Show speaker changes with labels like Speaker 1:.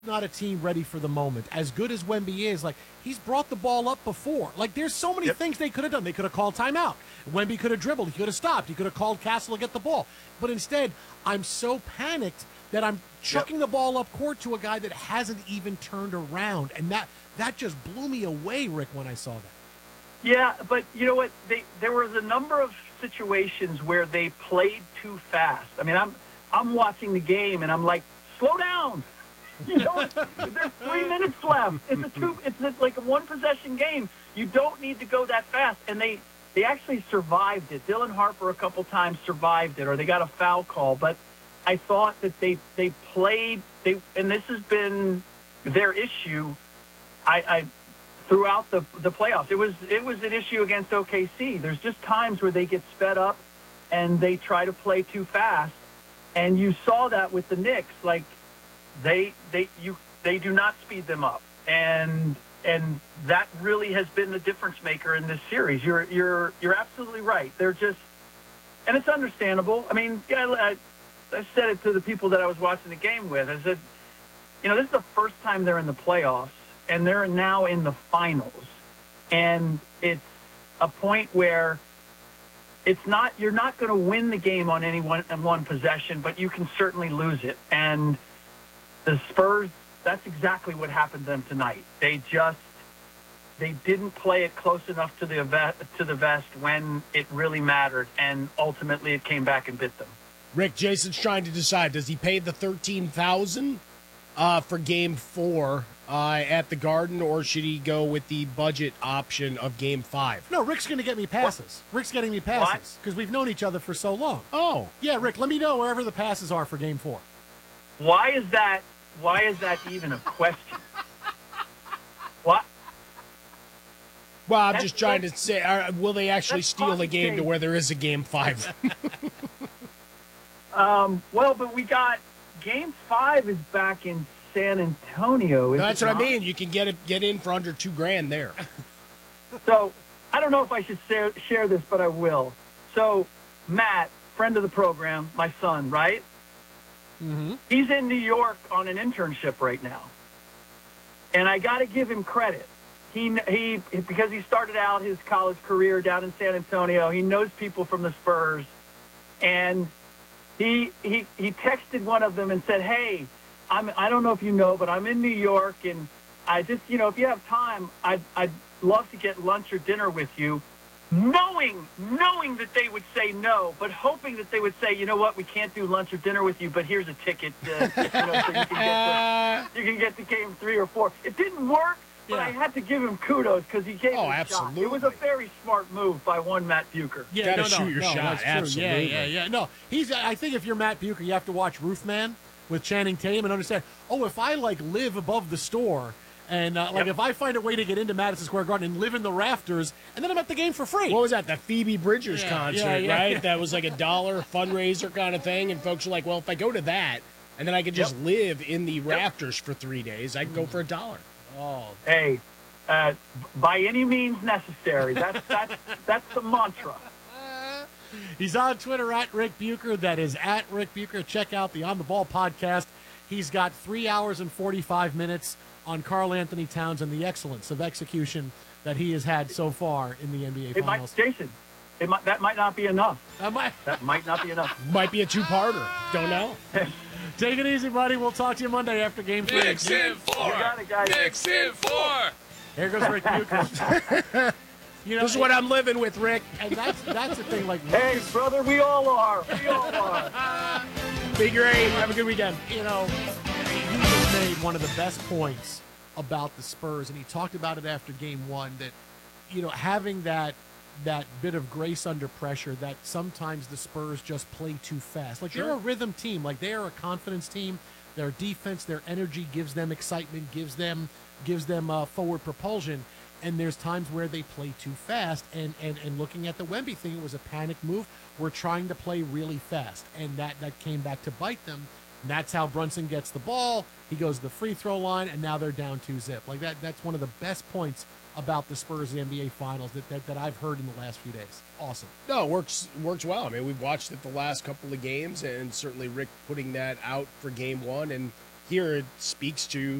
Speaker 1: not a team ready for the moment. As good as Wemby is, like, he's brought the ball up before. Like, there's so many things they could have done. They could have called timeout. Wemby could have dribbled. He could have stopped. He could have called Castle to get the ball. But instead, I'm so panicked that I'm chucking the ball up court to a guy that hasn't even turned around. And that just blew me away, Rick, when I saw that.
Speaker 2: Yeah, but you know what? There was a number of situations where they played too fast. I mean, I'm watching the game, and I'm like, slow down. You know, there's 3 minutes left. It's like a one-possession game. You don't need to go that fast. And they actually survived it. Dylan Harper a couple times survived it, or they got a foul call. But I thought that they played, and this has been their issue I throughout the playoffs. It was an issue against OKC. There's just times where they get sped up and they try to play too fast. And you saw that with the Knicks. Like, they do not speed them up, and that really has been the difference maker in this series. You're absolutely right. They're just, and it's understandable. I mean, yeah, I said it to the people that I was watching the game with. I said, you know, this is the first time they're in the playoffs, and they're now in the finals, and it's a point where you're not going to win the game on any one possession, but you can certainly lose it. And the Spurs, that's exactly what happened to them tonight. They didn't play it close enough to the vest when it really mattered, and ultimately it came back and bit them.
Speaker 3: Rick, Jason's trying to decide, does he pay the $13,000 for Game 4 at the Garden, or should he go with the budget option of Game 5?
Speaker 1: No, Rick's going to get me passes. What? Rick's getting me passes because we've known each other for so long.
Speaker 3: Oh.
Speaker 1: Yeah, Rick, let me know wherever the passes are for Game 4.
Speaker 2: Why is that even a question? What?
Speaker 3: Well, I'm just trying to say, will they actually steal a game to where there is a Game 5?
Speaker 2: Well, but we got Game 5 is back in San Antonio.
Speaker 3: That's what I mean. You can get in for under $2,000 there.
Speaker 2: So I don't know if I should share this, but I will. So Matt, friend of the program, my son, right?
Speaker 1: Mm-hmm.
Speaker 2: He's in New York on an internship right now, and I got to give him credit. He because he started out his college career down in San Antonio. He knows people from the Spurs, and he texted one of them and said, "Hey, I don't know if you know, but I'm in New York, and I just, you know, if you have time, I'd love to get lunch or dinner with you." Knowing that they would say no, but hoping that they would say, you know what, we can't do lunch or dinner with you, but here's a ticket, so you can get to Game 3 or 4. It didn't work, but I had to give him kudos because he gave it a
Speaker 3: absolutely.
Speaker 2: shot. It was a very smart move by one Matt Bucher.
Speaker 1: Yeah,
Speaker 3: gotta shoot your shot. Absolutely.
Speaker 1: Yeah. No, I think if you're Matt Bucher, you have to watch Roofman with Channing Tatum and understand, if I live above the store. And, if I find a way to get into Madison Square Garden and live in the rafters, and then I'm at the game for free.
Speaker 3: What was that, the Phoebe Bridgers concert, right?
Speaker 1: Yeah.
Speaker 3: That was like $1 fundraiser kind of thing, and folks are like, well, if I go to that, and then I could just live in the rafters for 3 days, I can go for $1.
Speaker 1: Oh.
Speaker 2: Hey, by any means necessary. That's the mantra.
Speaker 1: He's on Twitter at Rick Bucher. That is at Rick Bucher. Check out the On the Ball podcast. He's got 3 hours and 45 minutes on Karl Anthony Towns and the excellence of execution that he has had so far in the NBA Finals.
Speaker 2: That might not be enough.
Speaker 1: That
Speaker 2: might not be enough.
Speaker 3: Might be a two-parter. Don't know.
Speaker 1: Take it easy, buddy. We'll talk to you Monday after Game 3.
Speaker 4: Knicks in 4.
Speaker 2: You got it, guys.
Speaker 4: Knicks in 4.
Speaker 1: Here goes Rick Bucher.
Speaker 3: This is what I'm living with, Rick.
Speaker 1: And that's the thing.
Speaker 2: Hey, brother, we all are. We all are.
Speaker 3: Be great. Have a good weekend.
Speaker 1: He just made one of the best points about the Spurs, and he talked about it after Game 1, that, having that bit of grace under pressure, that sometimes the Spurs just play too fast. They're a rhythm team. They are a confidence team. Their defense, their energy gives them excitement, gives them forward propulsion. And there's times where they play too fast. And looking at the Wemby thing, it was a panic move. We're trying to play really fast. And that came back to bite them. And that's how Brunson gets the ball. He goes to the free throw line, and now they're down 2-0. That's one of the best points about the Spurs NBA Finals that I've heard in the last few days. Awesome.
Speaker 3: No, it works well. I mean, we've watched it the last couple of games, and certainly Rick putting that out for Game 1, and here it speaks to